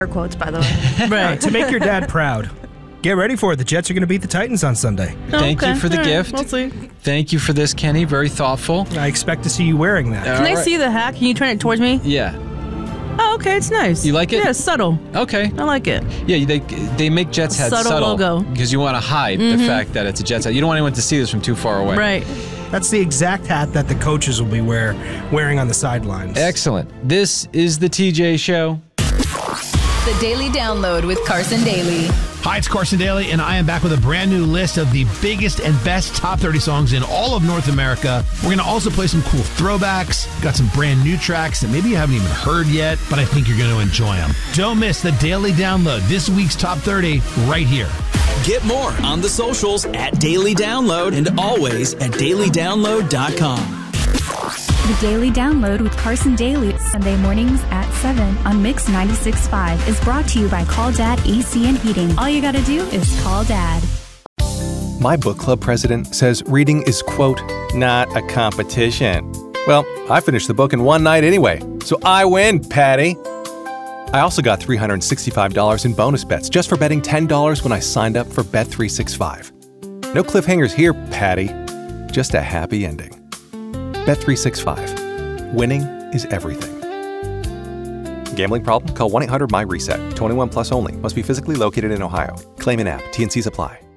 air quotes, by the way. Right. To make your dad proud. Get ready for it. The Jets are going to beat the Titans on Sunday. Thank you for the gift. We'll see. Thank you for this, Kenny. Very thoughtful. I expect to see you wearing that. Can I see the hat? Can you turn it towards me? Yeah. Oh, okay. It's nice. You like it? Yeah, it's subtle. Okay. I like it. Yeah, they make Jets hats Subtle logo. because you want to hide the fact that it's a Jets hat. You don't want anyone to see this from too far away. Right. That's the exact hat that the coaches will be wearing on the sidelines. Excellent. This is the TJ Show. The Daily Download with Carson Daly. Hi, it's Carson Daly, and I am back with a brand new list of the biggest and best top 30 songs in all of North America. We're going to also play some cool throwbacks. Got some brand new tracks that maybe you haven't even heard yet, but I think you're going to enjoy them. Don't miss the Daily Download, this week's top 30, right here. Get more on the socials at Daily Download and always at dailydownload.com. The Daily Download with Carson Daly, Sunday mornings at 7 on Mix 96.5 is brought to you by Call Dad AC and Heating. All you gotta do is call Dad. My book club president says reading is, quote, not a competition. Well, I finished the book in one night anyway, so I win, Patty. I also got $365 in bonus bets just for betting $10 when I signed up for Bet365. No cliffhangers here, Patty. Just a happy ending. Bet365. Winning is everything. Gambling problem? Call 1-800-MY-RESET. 21 plus only. Must be physically located in Ohio. Claim in app. T&Cs apply.